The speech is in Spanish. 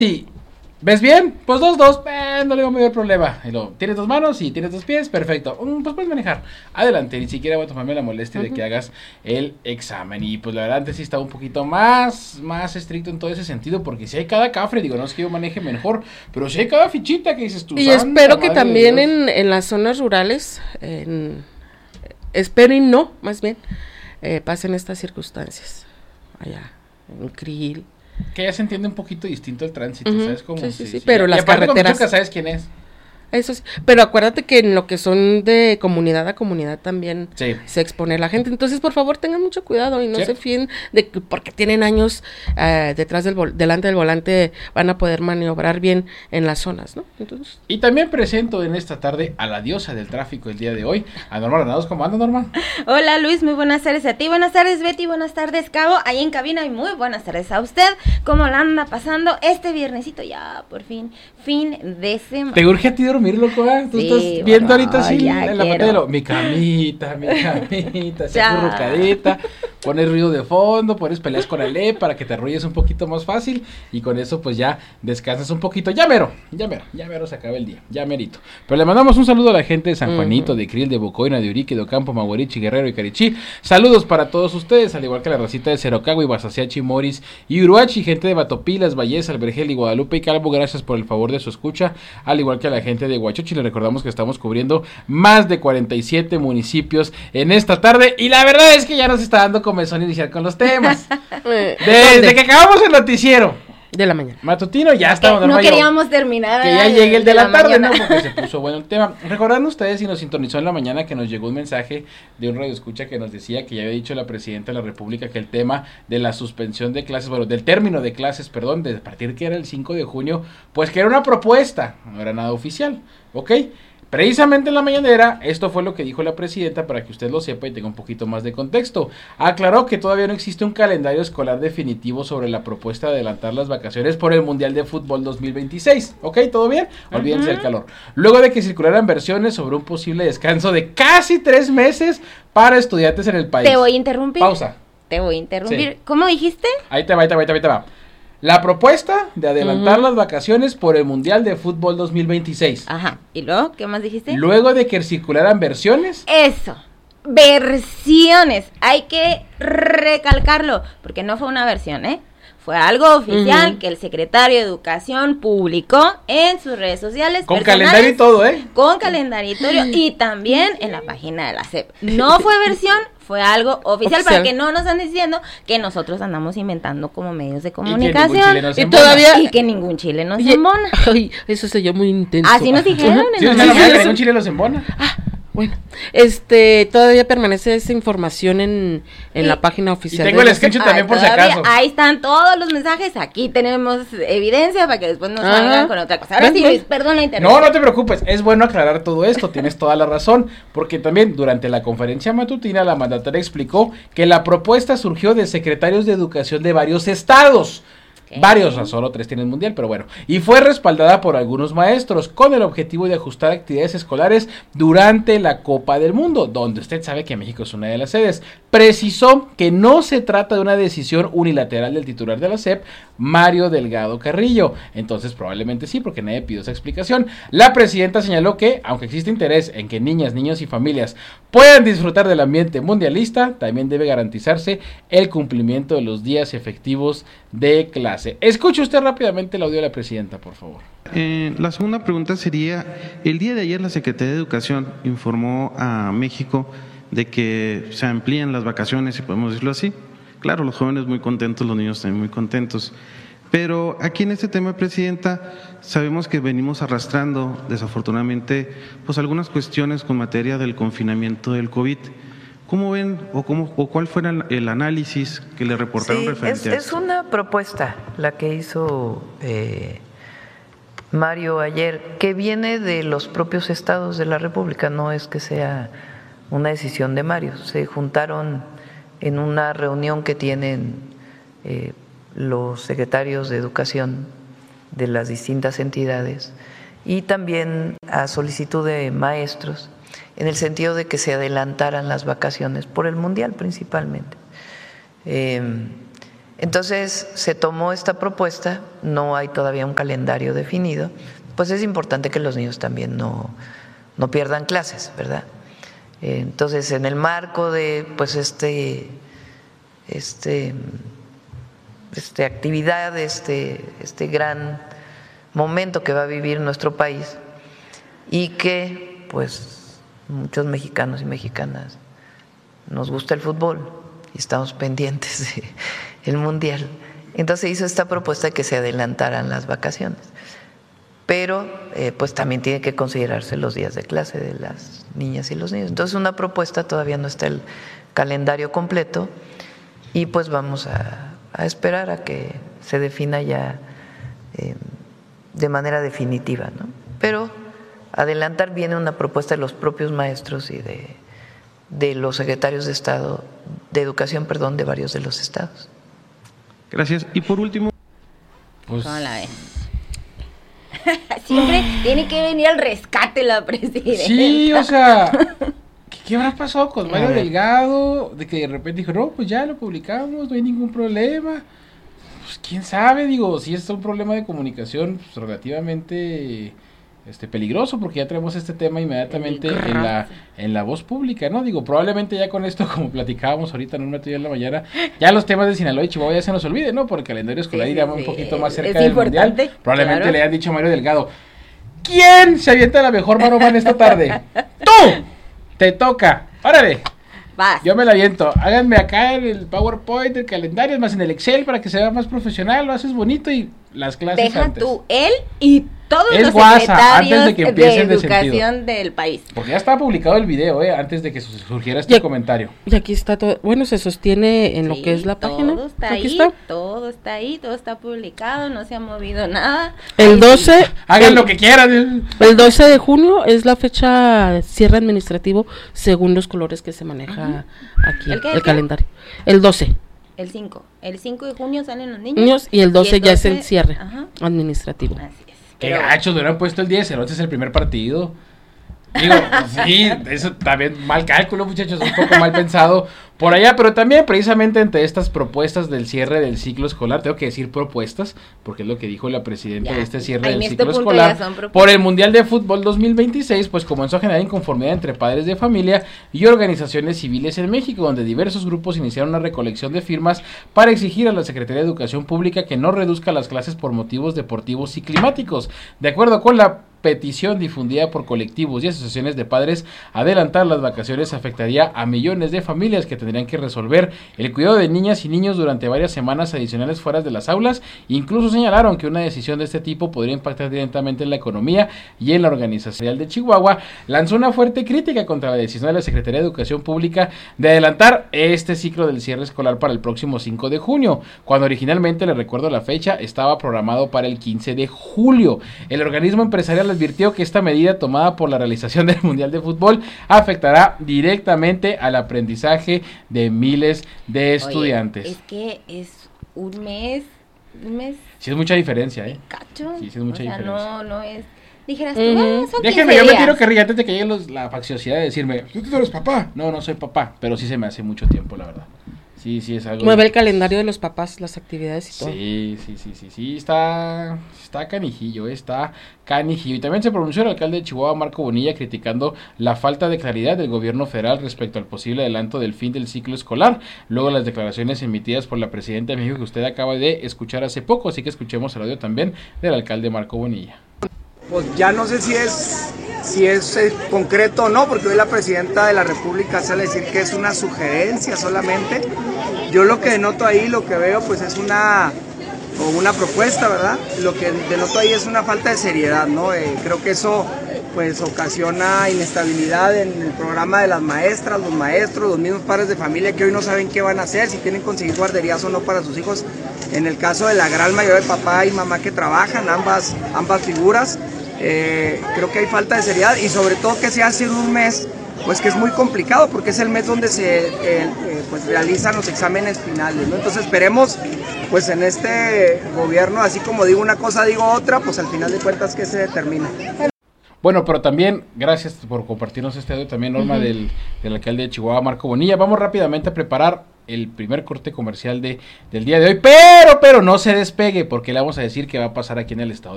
Sí. ¿Ves bien? Pues dos, no le va a meter problema. Y luego, ¿tienes dos manos? Y tienes dos pies, perfecto. Pues puedes manejar. Adelante, ni siquiera voy a tomarme la molestia de que hagas el examen. Y pues la verdad antes sí estaba un poquito más estricto en todo ese sentido, porque si hay cada cafre, digo, no es que yo maneje mejor, pero si hay cada fichita que dices tú. Y espero que también en las zonas rurales, espero y no, más bien, pasen estas circunstancias. Allá, en Krill. Que ya se entiende un poquito distinto el tránsito, ¿sabes cómo? Sí, pero las carreteras... Choca, ¿sabes quién es? Eso sí, pero acuérdate que en lo que son de comunidad a comunidad también se expone la gente, entonces por favor tengan mucho cuidado y no se fíen de que porque tienen años delante del volante van a poder maniobrar bien en las zonas, ¿no? Entonces... Y también presento en esta tarde a la diosa del tráfico el día de hoy, a Norma Granados. ¿Cómo anda, Norma? Hola Luis, muy buenas tardes a ti, buenas tardes Betty, buenas tardes Cabo, ahí en cabina y muy buenas tardes a usted. ¿Cómo la anda pasando este viernesito ya por fin de semana? ¿Te urge a ti dormir, loco? Tú estás viendo ahorita así en la pantalla, mi camita, así acurrucadita, pones ruido de fondo, pones peleas con Ale para que te arrulles un poquito más fácil y con eso pues ya descansas un poquito, ya mero se acaba el día, ya merito. Pero le mandamos un saludo a la gente de San Juanito, de Krill, de Bocoina, de Urique, de Ocampo, Maguarichi, Guerrero y Carichí. Saludos para todos ustedes, al igual que la racita de Cerocagua y Guasaciachi, Moris y Uruachi, gente de Batopilas, Valleza, Albergel y Guadalupe y Calvo, gracias por el favor de su escucha, al igual que a la gente de Huachochi. Le recordamos que estamos cubriendo más de 47 municipios en esta tarde y la verdad es que ya nos está dando comezón iniciar con los temas. Desde que acabamos el noticiero de la mañana matutino ya estamos. No queríamos terminar. Que ya llegue el de la tarde, ¿no? Porque se puso bueno el tema. Recordando ustedes, si nos sintonizó en la mañana, que nos llegó un mensaje de un radioescucha que nos decía que ya había dicho la presidenta de la República que el tema de la suspensión de clases, bueno, del término de clases, perdón, de partir que era el 5 de junio, pues que era una propuesta, no era nada oficial, ¿ok? Precisamente en la mañanera, esto fue lo que dijo la presidenta para que usted lo sepa y tenga un poquito más de contexto. Aclaró que todavía no existe un calendario escolar definitivo sobre la propuesta de adelantar las vacaciones por el Mundial de Fútbol 2026. ¿Ok? ¿Todo bien? Olvídense del calor. Luego de que circularan versiones sobre un posible descanso de casi 3 meses para estudiantes en el país. Te voy a interrumpir. Pausa. Te voy a interrumpir. Sí. ¿Cómo dijiste? Ahí te va. La propuesta de adelantar las vacaciones por el Mundial de Fútbol 2026. Ajá. ¿Y luego? ¿Qué más dijiste? Luego de que circularan versiones. Eso. Versiones. Hay que recalcarlo. Porque no fue una versión, ¿eh? Fue algo oficial que el secretario de Educación publicó en sus redes sociales. Con calendario y todo, ¿eh? Con calendario y también en la página de la SEP. No fue versión, fue algo oficial para que no nos anden diciendo que nosotros andamos inventando como medios de comunicación. Y que ningún chile nos embona. Ay, eso se llama muy intenso. Así nos dijeron. Sí, ningún chile los embona. Bueno, todavía permanece esa información en la página oficial. Y tengo el sketch también por si acaso. Ahí están todos los mensajes, aquí tenemos evidencia para que después nos salgan con otra cosa. Ahora sí, Luis, perdón la interrupción. No te preocupes, es bueno aclarar todo esto, tienes toda la razón, porque también durante la conferencia matutina la mandataria explicó que la propuesta surgió de secretarios de educación de varios estados. Varios, solo 3 tienen mundial, pero bueno. Y fue respaldada por algunos maestros con el objetivo de ajustar actividades escolares durante la Copa del Mundo, donde usted sabe que México es una de las sedes. Precisó que no se trata de una decisión unilateral del titular de la SEP, Mario Delgado Carrillo. Entonces probablemente sí, porque nadie pidió esa explicación. La presidenta señaló que, aunque existe interés en que niñas, niños y familias puedan disfrutar del ambiente mundialista, también debe garantizarse el cumplimiento de los días efectivos de clase. Escuche usted rápidamente el audio de la presidenta, por favor. La segunda pregunta sería, el día de ayer la Secretaría de Educación informó a México de que se amplían las vacaciones, si podemos decirlo así. Claro, los jóvenes muy contentos, los niños también muy contentos. Pero aquí en este tema, Presidenta, sabemos que venimos arrastrando, desafortunadamente, pues algunas cuestiones con materia del confinamiento del COVID. ¿Cómo ven o cuál fue el análisis que le reportaron referente a esto? Es una propuesta la que hizo Mario ayer, que viene de los propios estados de la República, no es que sea una decisión de Mario. Se juntaron en una reunión que tienen los secretarios de Educación de las distintas entidades y también a solicitud de maestros, en el sentido de que se adelantaran las vacaciones por el Mundial principalmente. Entonces se tomó esta propuesta, no hay todavía un calendario definido, pues es importante que los niños también no pierdan clases, ¿verdad? Entonces, en el marco de pues este actividad, este gran momento que va a vivir nuestro país y que pues muchos mexicanos y mexicanas nos gusta el fútbol y estamos pendientes del mundial. Entonces hizo esta propuesta de que se adelantaran las vacaciones, pero pues también tiene que considerarse los días de clase de las niñas y los niños. Entonces una propuesta, todavía no está el calendario completo y pues vamos a esperar a que se defina ya de manera definitiva, ¿no? Pero adelantar viene una propuesta de los propios maestros y de los secretarios de Estado, de Educación, perdón, de varios de los estados. Gracias. Y por último, pues ¿cómo la ves? Siempre tiene que venir al rescate la presidenta. Sí, o sea, ¿qué habrá pasado con Mario Delgado? De que de repente dijo, no, pues ya lo publicamos, no hay ningún problema. Pues quién sabe, digo, si es un problema de comunicación pues, relativamente peligroso, porque ya tenemos este tema inmediatamente en la voz pública, ¿no? Digo, probablemente ya con esto, como platicábamos ahorita en un ratito en la mañana, ya los temas de Sinaloa y Chihuahua ya se nos olviden, ¿no? Por el calendario escolar irá un poquito más cerca del mundial. Probablemente le hayan dicho a Mario Delgado, ¿quién se avienta la mejor maroma en esta tarde? ¡Tú! Te toca, órale. Vas. Yo me la aviento, háganme acá en el PowerPoint, el calendario, es más en el Excel para que se vea más profesional, lo haces bonito y las clases deja antes. tú, él y todos los secretarios antes de que empiecen de educación del país. Porque ya estaba publicado el video, antes de que surgiera este comentario. Y aquí está todo, bueno, se sostiene en lo que es la página. Todo está aquí ahí, está. todo está ahí, todo está publicado, no se ha movido nada. El 12... Hagan lo que quieran. El 12 de junio es la fecha cierre administrativo según los colores que se maneja aquí, el calendario. El 12. El 5 de junio salen los niños. Y el 12 ya es el cierre administrativo. Así es. Qué gachos, le hubieran puesto el 10, el 11 es el primer partido. Digo, sí, eso también mal cálculo, muchachos, un poco mal pensado por allá, pero también precisamente entre estas propuestas del cierre del ciclo escolar, tengo que decir propuestas, porque es lo que dijo la presidenta de este cierre del ciclo escolar, por el Mundial de Fútbol 2026, pues comenzó a generar inconformidad entre padres de familia y organizaciones civiles en México, donde diversos grupos iniciaron una recolección de firmas para exigir a la Secretaría de Educación Pública que no reduzca las clases por motivos deportivos y climáticos. De acuerdo con la petición difundida por colectivos y asociaciones de padres, adelantar las vacaciones afectaría a millones de familias que tendrían que resolver el cuidado de niñas y niños durante varias semanas adicionales fuera de las aulas. Incluso señalaron que una decisión de este tipo podría impactar directamente en la economía y en la organización de Chihuahua. Lanzó una fuerte crítica contra la decisión de la Secretaría de Educación Pública de adelantar este ciclo del cierre escolar para el próximo 5 de junio, cuando originalmente, le recuerdo la fecha, estaba programado para el 15 de julio. El organismo empresarial advirtió que esta medida tomada por la realización del Mundial de Fútbol afectará directamente al aprendizaje de miles de estudiantes. Es que es un mes. Sí es mucha diferencia, Cacho. Sí es mucha diferencia. No es. Dijeras tú, déjenme, yo me tiro que ríe antes de que llegue la facciosidad de decirme, ¿tú eres papá? No soy papá, pero sí se me hace mucho tiempo, la verdad. Sí, es algo. Mueve el calendario de los papás, las actividades y todo. Sí, está canijillo, Y también se pronunció el alcalde de Chihuahua, Marco Bonilla, criticando la falta de claridad del gobierno federal respecto al posible adelanto del fin del ciclo escolar, luego de las declaraciones emitidas por la presidenta de México que usted acaba de escuchar hace poco, así que escuchemos el audio también del alcalde Marco Bonilla. Pues ya no sé si es concreto o no, porque hoy la presidenta de la República sale a decir que es una sugerencia solamente. Yo lo que denoto ahí, lo que veo, pues es una propuesta, ¿verdad? Lo que denoto ahí es una falta de seriedad, ¿no? Creo que eso pues ocasiona inestabilidad en el programa de las maestras, los maestros, los mismos padres de familia que hoy no saben qué van a hacer, si tienen que conseguir guarderías o no para sus hijos. En el caso de la gran mayoría de papá y mamá que trabajan, ambas figuras, creo que hay falta de seriedad y sobre todo que se hace en un mes, pues que es muy complicado porque es el mes donde se pues realizan los exámenes finales, ¿no? Entonces esperemos pues en este gobierno, así como digo una cosa, digo otra, pues al final de cuentas que se determina. Bueno, pero también, gracias por compartirnos este audio también, Norma, del alcalde de Chihuahua, Marco Bonilla. Vamos rápidamente a preparar el primer corte comercial del día de hoy, pero no se despegue, porque le vamos a decir qué va a pasar aquí en el estado